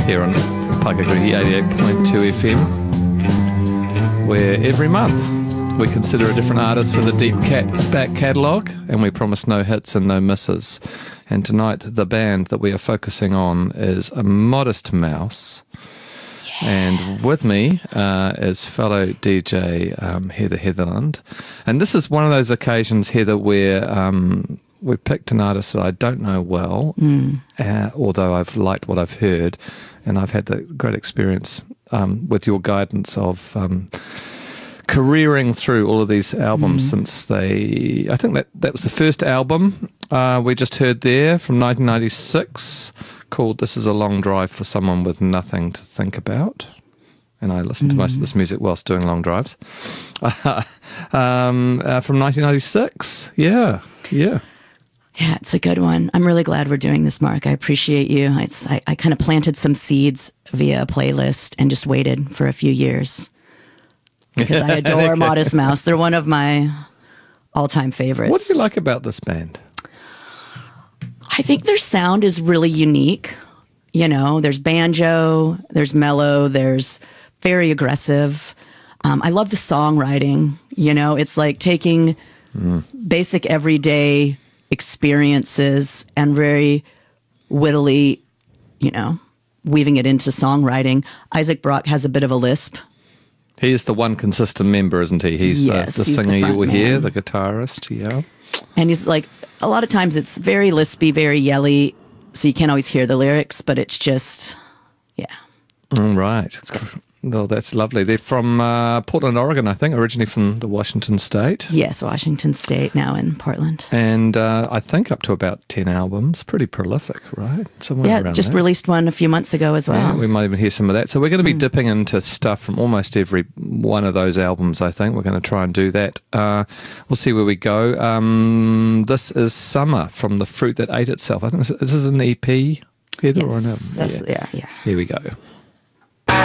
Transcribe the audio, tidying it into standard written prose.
here on Paikagrihi 88.2 FM, where every month we consider a different artist with a deep back catalogue, and we promise no hits and no misses. And tonight, the band that we are focusing on is a Modest Mouse. Yes. And with me is fellow DJ Heather Heatherland. And this is one of those occasions, Heather, where we picked an artist that I don't know well, although I've liked what I've heard, and I've had the great experience with your guidance of careering through all of these albums since I think that was the first album we just heard there from 1996 called This Is a Long Drive for Someone with Nothing to Think About. And I listened to most of this music whilst doing long drives. From 1996. Yeah. Yeah, it's a good one. I'm really glad we're doing this, Mark. I appreciate you. I kind of planted some seeds via a playlist and just waited for a few years because I adore Modest Mouse. They're one of my all-time favorites. What do you like about this band? I think their sound is really unique. You know, there's banjo, there's mellow, there's very aggressive. I love the songwriting. You know, it's like taking basic everyday experiences and very wittily, you know, weaving it into songwriting. Isaac Brock has a bit of a lisp. He is the one consistent member, isn't he? He's the singer you will hear, the guitarist, yeah. And he's like, a lot of times it's very lispy, very yelly, so you can't always hear the lyrics, but it's just, yeah. Right. Well, that's lovely. They're from Portland, Oregon, I think, originally from the Washington State. Yes, Washington State, now in Portland. And I think up to about 10 albums. Pretty prolific, right? Somewhere around just there. Released one a few months ago as well. Yeah, we might even hear some of that. So we're going to be dipping into stuff from almost every one of those albums, I think. We're going to try and do that. We'll see where we go. This is Summer from The Fruit That Ate Itself. I think this is an EP, Heather, or an album? Yeah. Here we go.